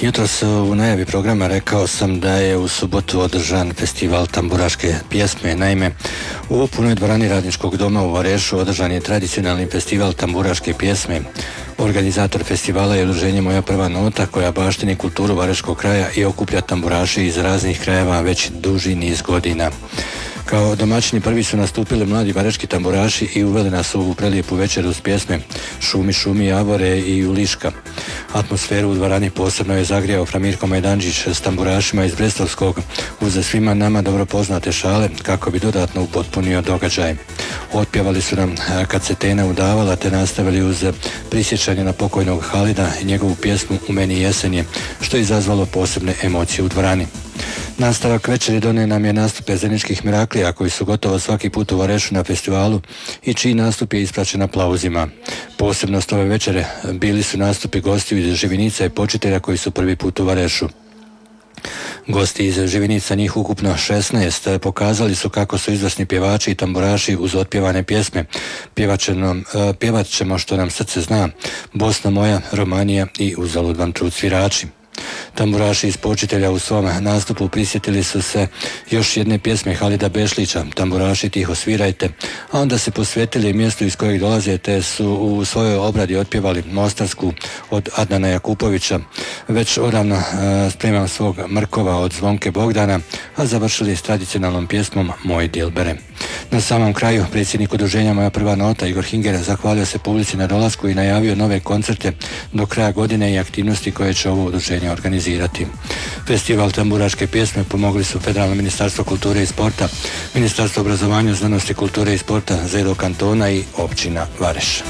Jutros u najavi programa rekao sam da je u subotu održan festival tamburaške pjesme. Naime, u punoj dvorani Radničkog doma u Varešu održan je tradicionalni festival tamburaške pjesme. Organizator festivala je udruženje Moja prva nota, koja baštini kulturu Vareškog kraja i okuplja tamburaše iz raznih krajeva već duži niz godina. Kao domaćini prvi su nastupili mladi vareški tamburaši i uveli nas u ovu prelijepu večeru s pjesme Šumi, šumi, javore i Juliška. Atmosferu u dvorani posebno je zagrijao Framirko Majdanđić s tamburašima iz Brestovskog uz svima nama dobro poznate šale kako bi dodatno upotpunio događaj. Otpjevali su nam Kad se tena udavala, te nastavili uz prisjećanje na pokojnog Halida i njegovu pjesmu U meni jesen je, što je izazvalo posebne emocije u dvorani. Nastavak večeri donio nam je nastup Zeničkih Miraklija, koji su gotovo svaki put u Varešu na festivalu i čiji nastup je ispraćen aplauzima. Posebnost ove večere bili su nastupi gostiju iz Živinica i Počitelja koji su prvi put u Varešu. Gosti iz Živinica, njih ukupno 16, pokazali su kako su izvrsni pjevači i tamburaši uz otpjevane pjesme. Pjevat ćemo što nam srce zna, Bosna moja, Romanija i Uzalud vam trud svirači. Tamburaši iz Počitelja u svom nastupu prisjetili su se još jedne pjesme Halida Bešlića, Tamburaši tiho svirajte, a onda se posvetili mjestu iz kojeg dolaze, te su u svojoj obradi otpjevali Mostarsku od Adnana Jakupovića, već odavno spremam svog Mrkova od Zvonke Bogdana, a završili s tradicionalnom pjesmom Moj Dilbere. Na samom kraju predsjednik udruženja Moja prva nota Igor Hinger zahvalio se publici na dolasku i najavio nove koncerte do kraja godine i aktivnosti koje će ovo udruženje organizirati. Festival tamburaške pjesme pomogli su Federalno ministarstvo kulture i sporta, Ministarstvo obrazovanja, znanosti, kulture i sporta, ZEDO kantona i općina Vareš.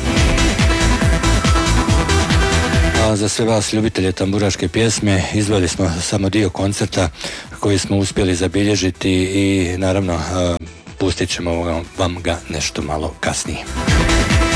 A za sve vas ljubitelje tamburaške pjesme izveli smo samo dio koncerta koji smo uspjeli zabilježiti i naravno pustit ćemo vam ga nešto malo kasnije.